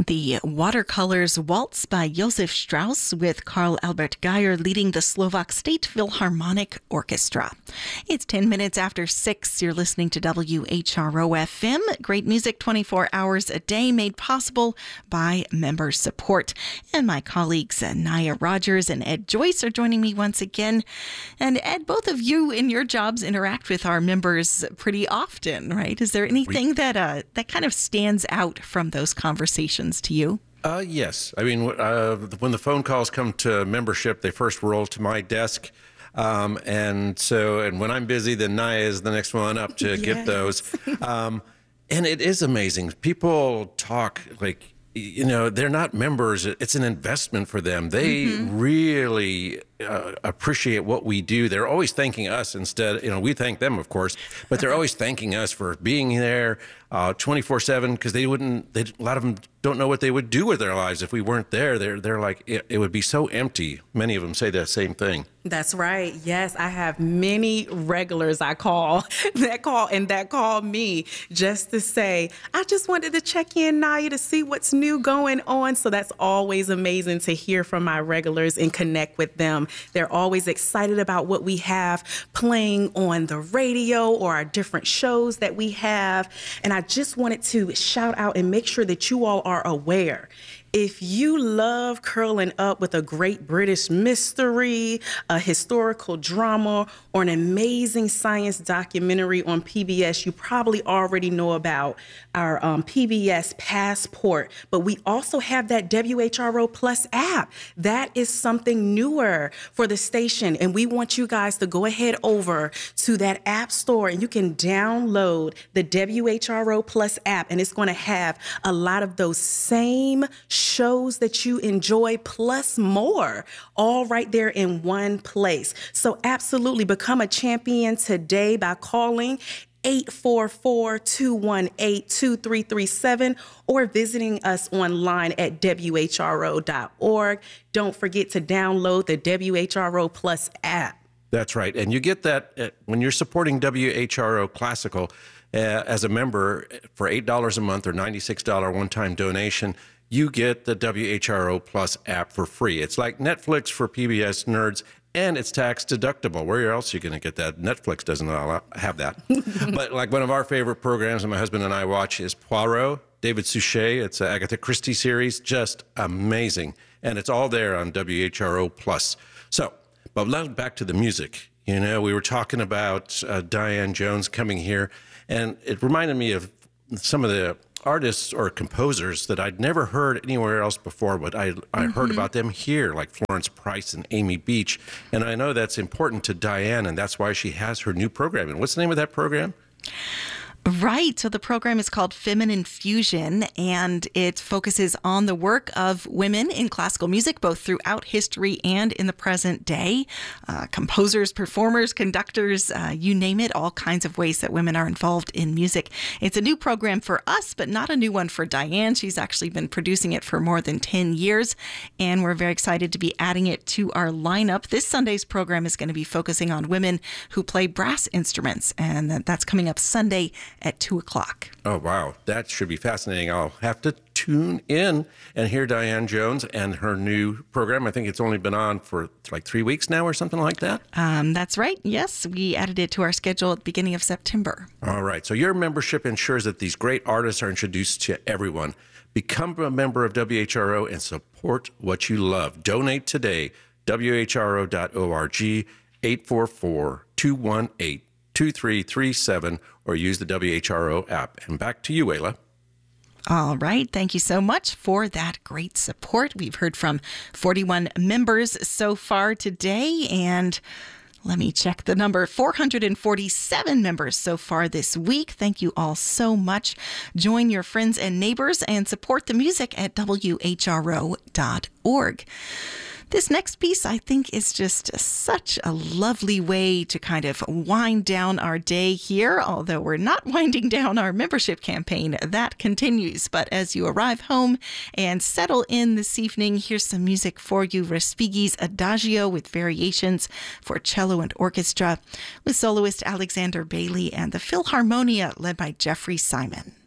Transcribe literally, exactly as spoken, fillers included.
The Watercolors Waltz by Josef Strauss with Karl Albert Geyer leading the Slovak State Philharmonic Orchestra. It's ten minutes after six. You're listening to W H R O F M. Great music twenty-four hours a day made possible by member support. And my colleagues uh, Naya Rogers and Ed Joyce are joining me once again. And Ed, both of you in your jobs interact with our members pretty often, right? Is there anything that uh, that kind of stands out from those conversations to you? Uh, yes. I mean, uh, when the phone calls come to membership, they first roll to my desk. Um, and so, and when I'm busy, then Naya is the next one up to yes. get those. Um, and it is amazing. People talk like, you know, they're not members. It's an investment for them. They mm-hmm. really uh, appreciate what we do. They're always thanking us instead. You know, we thank them, of course, but they're always thanking us for being there uh, twenty-four seven because they wouldn't, they, a lot of them don't know what they would do with their lives if we weren't there. They're, they're like, it, it would be so empty. Many of them say that same thing. That's right. Yes, I have many regulars I call that call and that call me just to say, I just wanted to check in, Naya, to see what's new going on. So that's always amazing to hear from my regulars and connect with them. They're always excited about what we have playing on the radio or our different shows that we have. And I just wanted to shout out and make sure that you all are aware. If you love curling up with a great British mystery, a historical drama, or an amazing science documentary on P B S, you probably already know about our um, P B S Passport. But we also have that W H R O Plus app. That is something newer for the station. And we want you guys to go ahead over to that app store and you can download the W H R O Plus app. And it's going to have a lot of those same shows that you enjoy plus more all right there in one place. So absolutely become a champion today by calling eight four four, two one eight, two three three seven or visiting us online at W H R O dot org. Don't forget to download the W H R O Plus app. That's right. And you get that uh, when you're supporting W H R O Classical uh, as a member for eight dollars a month or ninety-six dollars one-time donation. You get the W H R O Plus app for free. It's like Netflix for P B S nerds, and it's tax deductible. Where else are you going to get that? Netflix doesn't allow, have that. But like one of our favorite programs that my husband and I watch is Poirot, David Suchet. It's an Agatha Christie series, just amazing. And it's all there on W H R O Plus. So, but now back to the music. You know, we were talking about uh, Diane Jones coming here, and it reminded me of some of the artists or composers that I'd never heard anywhere else before, but I, I mm-hmm. heard about them here, like Florence Price and Amy Beach. And I know that's important to Diane, and that's why she has her new program. And what's the name of that program? Right. So the program is called Feminine Fusion, and it focuses on the work of women in classical music, both throughout history and in the present day. Uh, composers, performers, conductors, uh, you name it, all kinds of ways that women are involved in music. It's a new program for us, but not a new one for Diane. She's actually been producing it for more than ten years, and we're very excited to be adding it to our lineup. This Sunday's program is going to be focusing on women who play brass instruments, and that's coming up Sunday at two o'clock. Oh, wow. That should be fascinating. I'll have to tune in and hear Diane Jones and her new program. I think it's only been on for like three weeks now or something like that. Um, that's right. Yes, we added it to our schedule at the beginning of September. All right. So your membership ensures that these great artists are introduced to everyone. Become a member of W H R O and support what you love. Donate today. W H R O dot org, eight four four, two one eight, two three three seven, or use the W H R O app. And back to you, Ayla. All right. Thank you so much for that great support. We've heard from forty-one members so far today, and let me check the number. four hundred forty-seven members so far this week. Thank you all so much. Join your friends and neighbors and support the music at W H R O dot org. This next piece, I think, is just such a lovely way to kind of wind down our day here, although we're not winding down our membership campaign. That continues. But as you arrive home and settle in this evening, here's some music for you. Respighi's Adagio with variations for cello and orchestra with soloist Alexander Bailey and the Philharmonia led by Jeffrey Simon.